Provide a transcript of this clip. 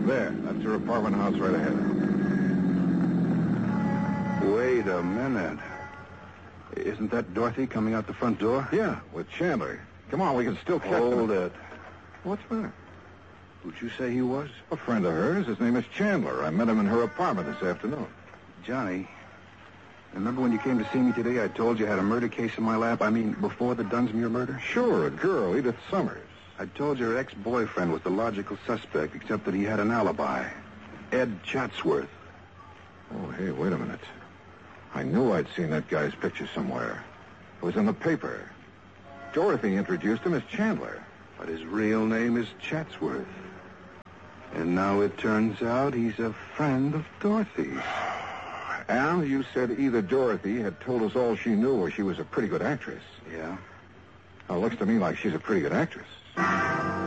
There, that's her apartment house right ahead. Wait a minute. Isn't that Dorothy coming out the front door? Yeah, with Chandler. Come on, we can still catch Hold them. it. What's the matter? Who'd you say he was? A friend of hers. His name is Chandler. I met him in her apartment this afternoon. Johnny, remember when you came to see me today, I told you I had a murder case in my lap? I mean, before the Dunsmuir murder? Sure, a girl, Edith Summers. I told you her ex-boyfriend was the logical suspect, except that he had an alibi. Ed Chatsworth. Oh, hey, wait a minute. I knew I'd seen that guy's picture somewhere. It was in the paper. Dorothy introduced him as Chandler. But his real name is Chatsworth. And now it turns out he's a friend of Dorothy's. Al, you said either Dorothy had told us all she knew or she was a pretty good actress. Yeah? Well, it looks to me like she's a pretty good actress.